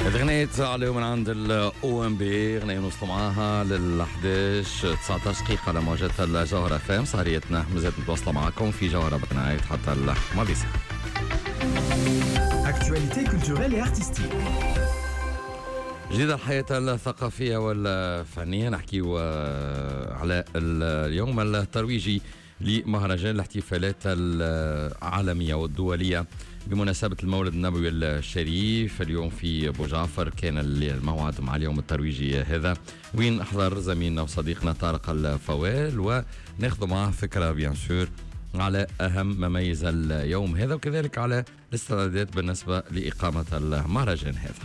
غنية عليه من عند الاو ام بي، غنية نوصلوا معاها لل 11 19 دقيقة على موجات الجوهرة فام. سهريتنا مازالت متواصلة معكم في جوهرة بنايت حتى الماضي ساعة. Actualité culturelle et artistique. جديد الحياة الثقافية والفنية. نحكي على اليوم الترويجي لمهرجان الاحتفالات العالمية والدولية بمناسبة المولد النبوي الشريف. اليوم في أبو جعفر كان الموعد مع اليوم الترويجي هذا، وين أحضر زميلنا وصديقنا طارق الفوال، وناخذ معه فكرة بيان سور على أهم ما ميز اليوم هذا، وكذلك على الاستعدادات بالنسبة لإقامة المهرجان هذا.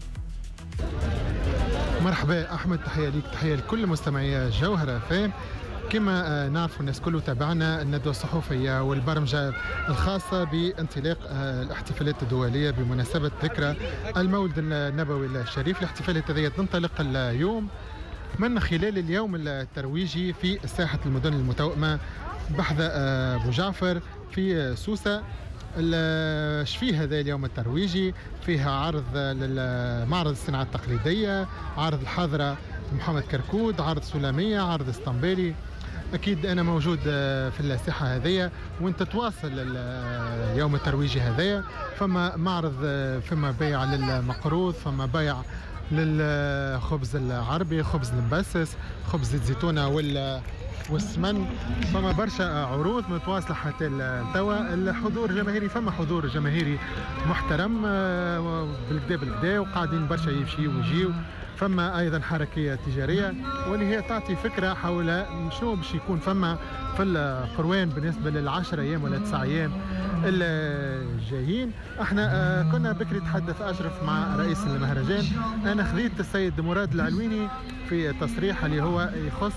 مرحبا أحمد، تحية ليك، تحية لكل مستمعي جوهرة فام. كما نعرف الناس كله تابعنا الندوة الصحفية والبرمجة الخاصة بانطلاق الاحتفالات الدولية بمناسبة ذكرى المولد النبوي الشريف. الاحتفالات هذه تنطلق اليوم من خلال اليوم الترويجي في ساحة المدن المتوأمة بحذا أبو جعفر في سوسة. فيه هذا اليوم الترويجي فيها عرض للمعرض الصناعة التقليدية، عرض الحاضرة محمد كركود، عرض سلامية، عرض اسطنبولي. أكيد أنا موجود في الساحة هذية وانت تواصل اليوم الترويجي هذية. فما معرض، فما بيع للمقروض، فما بيع للخبز العربي، خبز المبسس، خبز الزيتونة والسمن. فما برشا عروض متواصلة حتى توا. الحضور جماهيري، فما حضور جماهيري محترم بالكدا وقاعدين برشا يمشيوا ويجيوا. فما ايضا حركيه تجاريه واللي هي تعطي فكره حول شنو باش يكون فما في القروان بالنسبه لل10 ايام ولا 9 ايام الجايين. احنا كنا بكري تحدث اشرف مع رئيس المهرجان، انا خذيت السيد مراد العلويني في تصريح اللي هو يخص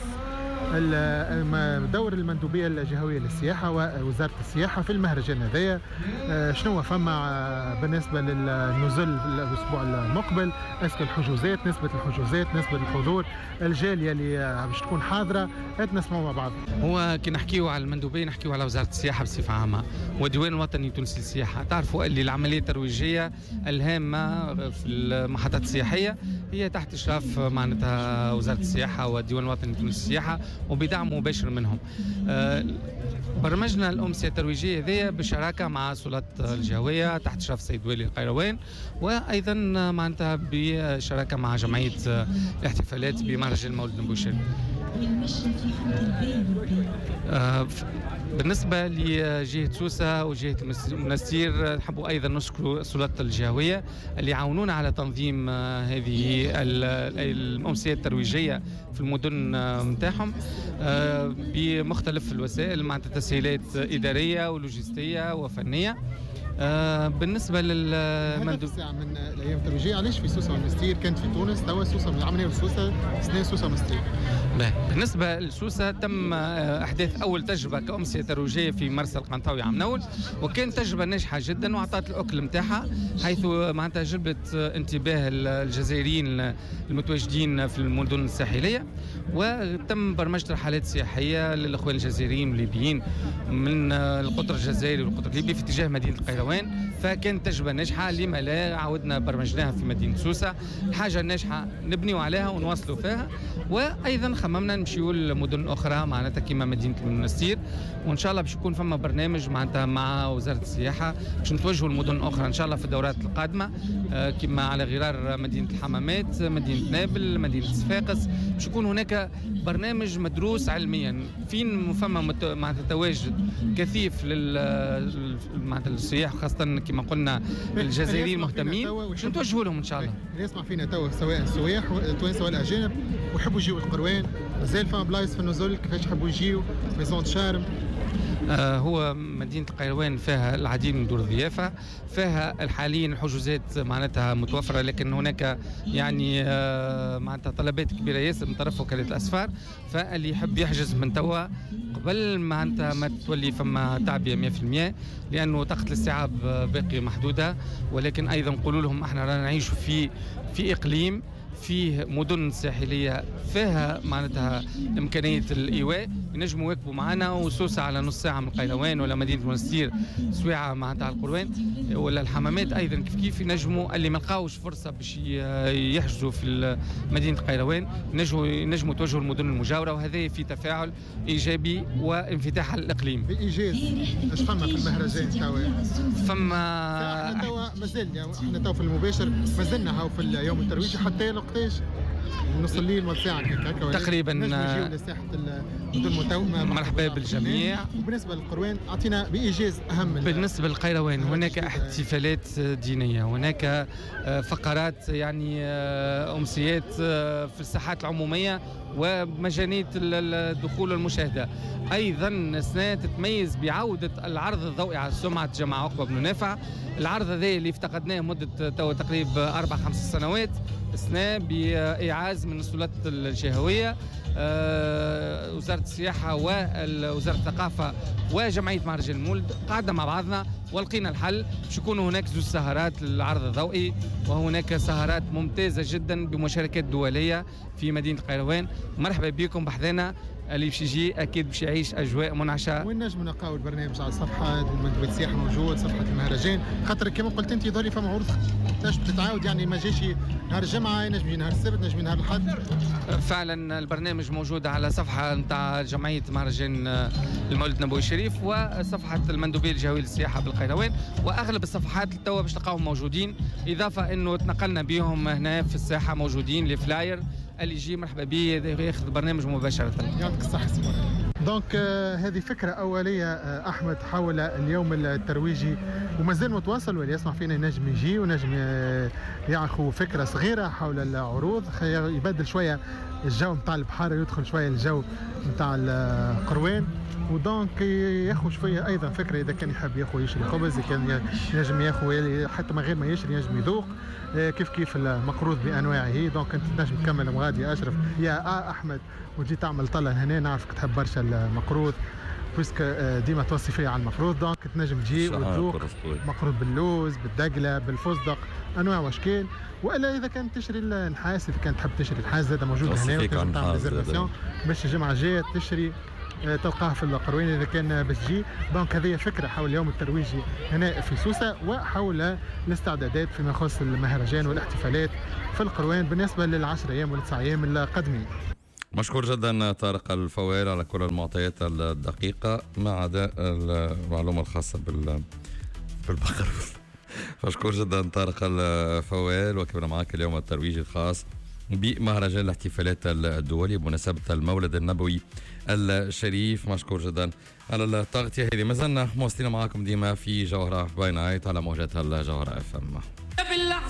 دور المندوبية الجهوية للسياحة ووزارة السياحة في المهرجان هذايا. شنو فما بالنسبة للنزل الأسبوع المقبل، اسك الحجوزات، نسبة الحجوزات، نسبة الحضور، الجالية اللي باش تكون حاضرة. نسمعوا مع بعض. هو كي نحكيو على المندوبية نحكيو على وزارة السياحة بصفة عامة والديوان الوطني التونسي للسياحة. تعرفوا اللي العملية الترويجية الهامة في المحطات السياحية هي تحت إشراف معناتها وزارة السياحة والديوان الوطني التونسي للسياحة وبدعم مباشر منهم. برمجنا الأمسية الترويجية هذه بالشراكة مع السلطات الجهوية تحت إشراف السيد والي القيروان، وأيضا معناتها بشراكة مع جمعية الاحتفالات بمهرجان المولد النبوي الشريف. بالنسبة لجهة سوسة وجهة المنستير نحبوا أيضا نشكر السلطات الجهوية اللي عاونونا على تنظيم هذه الأمسيات الترويجية في المدن متاعهم بمختلف الوسائل مع تسهيلات إدارية ولوجستية وفنية. بالنسبة للمندوب من الأيام الترويجية علاش في سوسة والمستير؟ كانت في تونس، توا سوسة من العملية وسوسة سنة سوسة ومستير. بالنسبة لسوسة تم إحداث أول تجربة كأمسية ترويجية في مرسى القنطاوي عام نول، وكانت تجربة ناجحة جدا وأعطت الأكل متاعها، حيث معناتها جلبت انتباه الجزائريين المتواجدين في المدن الساحلية. وتم برمجة رحلات سياحية للأخوان الجزائريين والليبيين من القطر الجزائري والقطر الليبي في اتجاه مدينة القيروان. فكانت تجربة ناجحة، لما لا عودنا برمجناها في مدينة سوسة. الحاجة الناجحة نبنيوا عليها ونواصلوا فيها، وأيضا خممنا نمشيوا لمدن أخرى معناتها كما مدينة المنستير، وإن شاء الله باش يكون فما برنامج معناتها مع وزارة السياحة باش نتوجهوا لمدن أخرى إن شاء الله في الدورات القادمة، كما على غرار مدينة الحمامات، مدينة نابل، مدينة صفاقس. باش يكون هناك برنامج مدروس علميا فين فما معناتها تواجد كثيف معناتها السياح، خاصة كما قلنا الجزائريين مهتمين باش نتوجهوا لهم إن شاء الله. يسمع فينا توا سواء السياح التوانسة ولا الأجانب ويحبوا يجيوا القروان، مازال فما بلايص في النزول كيفاش يحبوا يجيوا ميزون شارم؟ هو مدينة القيروان فيها العديد من دور الضيافة، فيها حاليا الحجوزات معناتها متوفرة، لكن هناك يعني معناتها طلبات كبيرة ياسر من طرف وكالة الأسفار. فاللي يحب يحجز من توا قبل معناتها ما تولي فما تعبئة 100%، لأنه طاقة الاستيعاب باقي محدودة. ولكن أيضا نقولوا لهم احنا رانا نعيش في إقليم فيه مدن ساحليه فيها معناتها امكانيه الايواء، ينجموا يواكبوا معنا. وسوسه على نص ساعه من قيروان، ولا مدينه منستير سويعه معناتها على القروان، ولا الحمامات ايضا كيف ينجموا اللي ما لقاوش فرصه باش يحجزوا في مدينه قيروان ينجموا توجهوا المدن المجاوره. وهذا في تفاعل ايجابي وانفتاح على الاقليم. بايجاز اش فما في المهرجان توا؟ فما احنا توا مازال يعني احنا توا في المباشر مازلنا هاو في اليوم الترويجي حتى لقطاش نص الليل والساعه هكا تقريبا. نجيو لساحه المدن مرحبا بالجميع. وبالنسبه للقروان اعطينا بايجاز اهم. بالنسبه للقيروان هناك احتفالات دينيه، هناك فقرات يعني امسيات في الساحات العموميه ومجانيه الدخول والمشاهده. ايضا السنه تتميز بعوده العرض الضوئي على سمعه جماعه عقبه بن نافع. العرض هذا اللي افتقدناه مده تقريبا 4-5 سنوات، السنه باعاز من السلطات الجهويه، وزاره السياحه ووزاره الثقافه وجمعيه مهرجان المولد قعدنا مع بعضنا ولقينا الحل باش يكونوا هناك 2 سهرات للعرض الضوئي، وهناك سهرات ممتازه جدا بمشاركات دوليه في مدينه قيروان. مرحبا بكم بحذانا، اللي باش يجي اكيد باش يعيش اجواء منعشه. وين نجم نلقاو البرنامج على صفحه مندوب السياحه موجود، صفحه المهرجان، خاطر كما قلت انت ذولي فما عروض تتعاود يعني ما جاش نهار الجمعه، ينجم يجي نهار السبت، ينجم نهار الاحد. فعلا البرنامج موجود على صفحه نتاع جمعيه مهرجان المولد النبوي الشريف وصفحه المندوبيه الجهويه للسياحه بالقيروان، واغلب الصفحات توا باش تلقاوهم موجودين، اضافه انه تنقلنا بهم هنا في الساحه موجودين لي فلاير، اللي يجي مرحبا بيه ياخذ البرنامج مباشره. يعطيك الصحه سمو. دونك هذه فكره اوليه احمد حول اليوم الترويجي، ومازال متواصل، واللي يسمع فينا ينجم يجي ونجم ياخذ فكره صغيره حول العروض، يبدل شويه الجو نتاع البحر، يدخل شويه الجو نتاع القروان، ودونك ياخذ شويه ايضا فكره اذا كان يحب ياخذ يشري خبز، اذا كان ينجم ياخذ حتى من غير ما يشري ينجم يذوق كيف المقروض بانواعه. دونك انت تنجم تكمل مغادي اشرف يا احمد وتجي تعمل طله هنا، نعرفك تحب برشا المقروض بويسك ديما توصي فيها على المفروض، دونك تنجم تجي وتذوق مقروض باللوز بالدقله بالفستق انواع واشكال. والا اذا كان تشري النحاس، اذا كان تحب تشري النحاس زاد موجود هنا، وتنجم تعمل ريزرفاسيون باش الجمعه الجايه تشري تلقاه في القروين اذا كان باش تجي. دونك هذه فكره حول اليوم الترويجي هنا في سوسه، وحول الاستعدادات فيما يخص المهرجان والاحتفالات في القروان بالنسبه لل10 ايام وال9 ايام القادمين. مشكور جدا طارق الفوال على كل المعطيات الدقيقه ما عدا المعلومه الخاصه بالبقر. مشكور جدا طارق الفوال، وكنا معك اليوم الترويجي الخاص بمهرجان الاحتفالات الدولي بمناسبة المولد النبوي الشريف. مشكور جدا على التغطية هذه. ما زلنا مواصلين معكم ديما في جوهرة باي نايت على موجات الجوهرة FM.